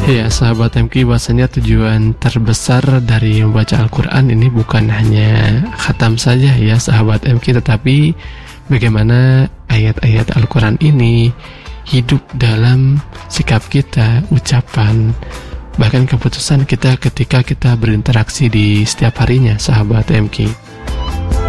Ya, sahabat MQ, bahasanya tujuan terbesar dari membaca Al-Quran ini bukan hanya khatam saja ya sahabat MQ, tetapi bagaimana ayat-ayat Al-Quran ini hidup dalam sikap kita, ucapan, bahkan keputusan kita ketika kita berinteraksi di setiap harinya sahabat MQ.